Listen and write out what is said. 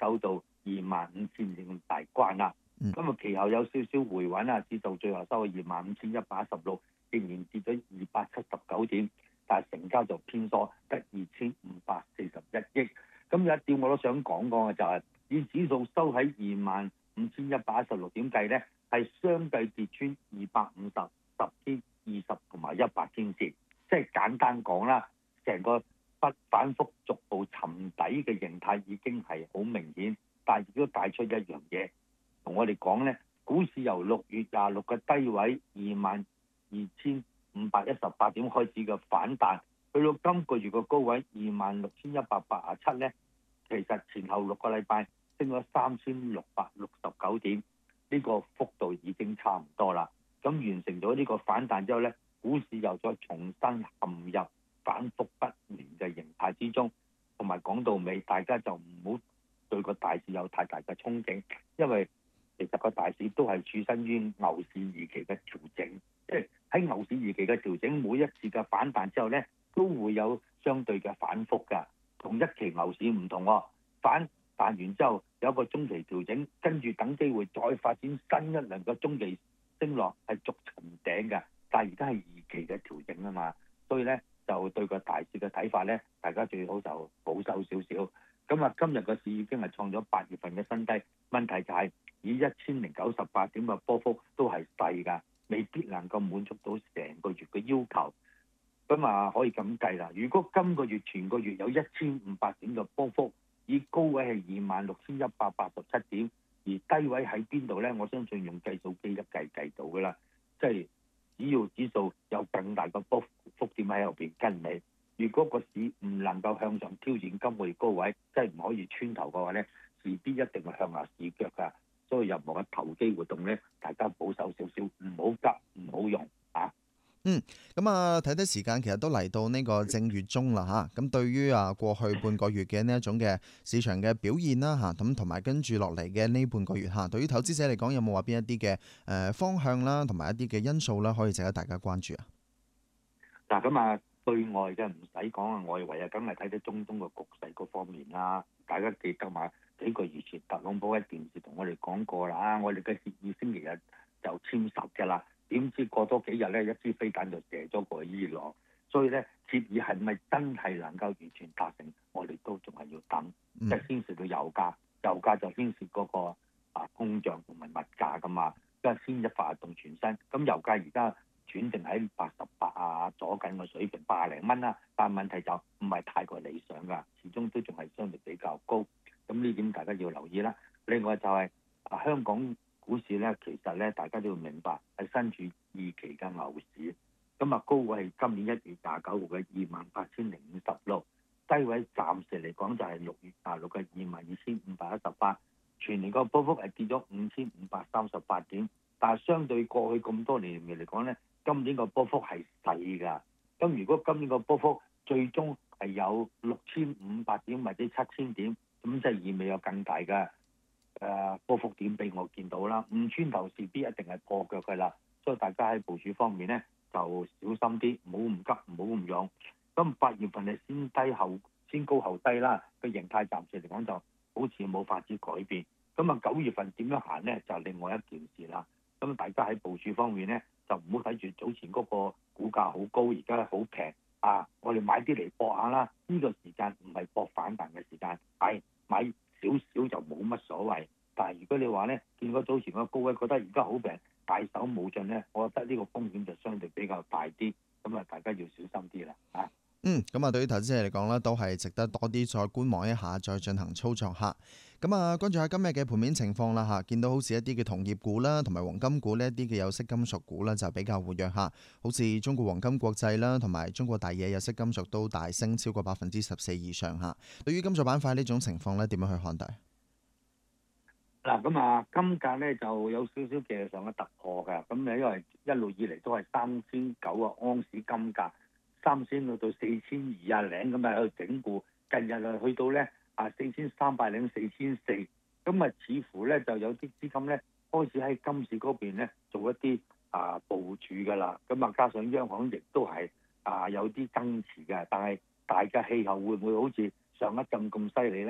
守到25,000點大關啦。 嗯咁其後有少少回穩啊，指數最後收到25,116，仍然跌咗279點，但係成交就偏疏，得2,541億。咁有一點我都想講嘅就係，以指數收喺25,116點計咧，係相繼跌穿250、10天、20同埋100天線。即係簡單講啦，成個反覆逐步沉底嘅形態已經係好明顯，但係亦都帶出一樣嘢，同我哋講咧，股市由6月26嘅低位22,518點開始嘅反彈，去到今個月嘅高位26,187咧，其實前後6個禮拜升咗3,669點，呢個幅度已經差唔多啦。咁完成咗呢個反彈之後咧，股市又再重新陷入反覆不明嘅形態之中，同埋講到尾，大家就唔好對個大市有太大嘅憧憬，因為其實個大市都係處身於牛市二期嘅調整，即係喺牛市二期嘅調整，每一次嘅反彈之後咧，都會有相對嘅反覆㗎。同一期牛市唔同喎，反彈完之後有一個中期調整，跟住等機會再發展新一輪嘅中期升落，係逐層頂㗎。但係而家係二期嘅調整啊嘛，所以咧就對個大市嘅睇法咧，大家最好就保守少少。咁啊，今日個市已經係創咗8月份嘅新低，問題就係以1098點嘅波幅都係細㗎，未必能夠滿足到成個月嘅要求。咁啊，可以咁計啦。如果今個月全個月有1500點嘅波幅，以高位係26,187點，而低位喺邊度咧？我相信用計數機一計到㗎啦。即係只要指數有更大嘅波幅點喺後邊跟你，如果個市唔能夠向上挑戰今個月高位，即係唔可以穿頭嘅話咧，勢必一定係向下市腳㗎。所以任何嘅投機活動咧，大家保守少少，唔好急，唔好用啊。 咁睇睇時間，其實都嚟到呢個正月中啦嚇。咁對於過去半個月嘅呢一種嘅市場嘅表現啦嚇，咁同埋跟住落嚟嘅呢半個月嚇，對於投資者嚟講，有冇話邊一啲嘅方向啦，同埋一啲嘅因素啦，可以值得大家關注啊？ 嗱，咁啊，對外嘅唔使講啊，外圍啊，梗係睇到中東嘅局勢嗰方面啦。大家記得嘛？幾個月前特朗普喺電視同我哋講過啦，我哋嘅協議星期日就簽實嘅啦。點知過多幾日咧，一支飛彈就射咗過去伊朗，所以咧協議係咪真係能夠完全達成，我哋都仲係要等。即係牽涉到油價，油價就牽涉嗰個通脹同埋物價噶嘛，即係先一發動全身。咁油價而家轉定喺88左緊個水平，80零蚊啦。但係問題就唔係太過理想㗎，始終都仲係相對比較高。咁呢點大家要留意啦。另外就係香港股市咧，其實咧大家都要明白係身處二期嘅牛市。咁高位係今年1月29號嘅28,056，低位暫時嚟講就係6月26嘅22,518。全年個波幅係跌咗5,538點，但係相對過去咁多年嚟講咧，今年個波幅係細㗎。咁如果今年個波幅最終係有6,500點或者7,000點，咁即係意味有更大嘅波幅點俾我見到啦。唔穿頭勢必一定係破腳㗎啦。所以大家喺部署方面咧就小心啲，唔好咁急，唔好咁勇。咁8月份係先高後低啦，個形態暫時嚟講就好似冇法子改變。咁9月份點樣行咧，就另外一件事啦。咁大家喺部署方面咧，就唔好睇住早前嗰個股價好高，而家好平我哋買啲嚟搏下啦。呢個時間唔係搏反彈嘅時間，係買少少就冇乜所謂。但係如果你話咧，見過早前個高位，覺得而家好平，大手冇進咧，我覺得呢個風險就相對比較大啲。咁大家要小心啲啦咁對於投資者嚟講咧，都係值得多啲再觀望一下，再進行操作嚇。關注下今日嘅盤面情況啦嚇，見到好似一啲嘅銅業股啦，同埋黃金股呢一啲嘅有色金屬股啦，就比較活躍嚇。好似中國黃金國際啦，同埋中國大野有色金屬都大升超過14%以上嚇。對於金屬板塊呢種情況咧，點樣去看待？ 嗱，金價咧就有少少技術上嘅突破㗎。咁因為一路以嚟都係3,900啊盎司金價，3,000到4,200零咁喺度整固，近日去到咧4,300零4,400，咁似乎咧就有啲資金咧開始喺金市嗰邊咧做一啲部署㗎啦。咁加上央行亦都係有啲增持嘅，但係大嘅氣候會唔會好似上一陣咁犀利咧？